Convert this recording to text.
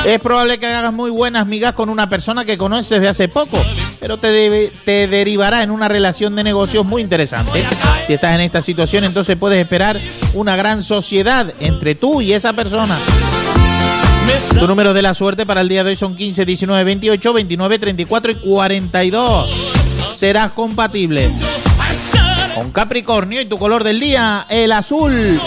Es probable que hagas muy buenas migas con una persona que conoces de hace poco, pero te derivará en una relación de negocios muy interesante. Si estás en esta situación, entonces puedes esperar una gran sociedad entre tú y esa persona. Tu número de la suerte para el día de hoy son 15, 19, 28, 29, 34 y 42. Serás compatible con Capricornio y tu color del día, el azul.